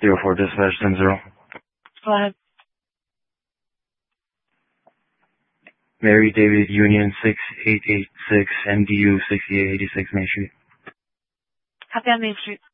04 dispatch 10-0. Go ahead. Mary David Union 6886 MDU 6886 Main Street. Copy on Main Street.